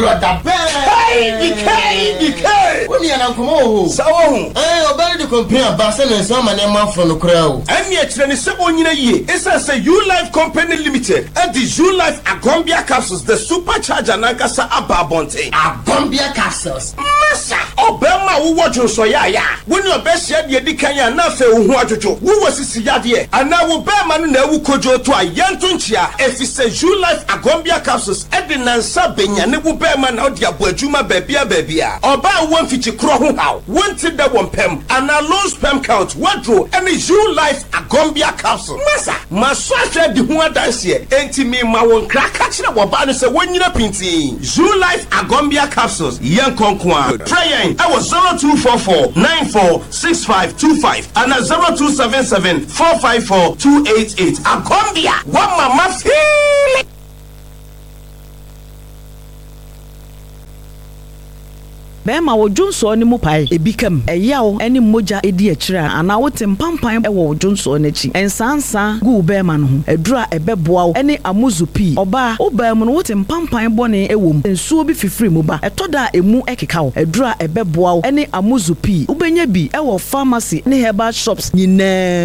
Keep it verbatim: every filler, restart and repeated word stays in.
brother bear. Hey, decay, decay. When you are come so eh obey the company Barcelona and some man from the crowd. And yet when it's seven years, it's a U Life Company Limited and the U Life Agombia capsules, the supercharger Nankasa Ababonte. Agombia capsules. Massa, Obama, who watch you so ya ya. When your best yet, ye decaya, nothing who watch you. Who was this yadie? And now will bear man never kojo to a yantunchia. If it's a U Life Agombia capsules, Edinans Sabin, and it will bear man out ya Bujuma Babia Babia. Oba one fifty crow how. One to the one pem, and a low spam count, wardrobe, and a U Life Agombia capsule. Massa, Massacha the one dance here. Enti me ma won crack catching up about say when you pinting. U Life Agombia capsules, young conquer. Try I was zero two four four nine four six five two five and a zero two seven seven four five four two eight eight. Agombia, one mama feel. Bema wo Johnson ni mu pai ebikam eyawo eni moja edi akira ana wote mpampan e wo Johnson n'achi ensansa gu bema no ho edura ebeboa wo eni amuzupi oba oba mu no wote mpampan bone ewom ensuo bi fifiri mu ba etoda emu ekeka wo edura ebeboa wo eni amuzupi ubenya bi e wo pharmacy ne herbal shops nyina